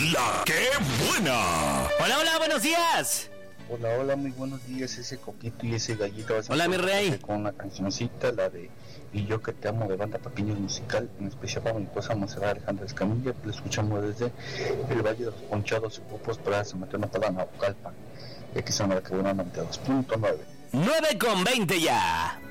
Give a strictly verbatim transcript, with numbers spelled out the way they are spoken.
La que buena. Hola, hola, buenos días. Hola, hola, muy buenos días, ese Coquito y ese Gallito. Hola, mi rey. Con una cancioncita, la de Y yo que te amo, de Banda Papiños Musical, en especial para mi esposa Monserrat Alejandra Escamilla, que la escuchamos desde el Valle de los Ponchados y Pupos, para se metió una palabra Naucalpan, y aquí son la que buena noventa y dos punto nueve. nueve con veinte ya.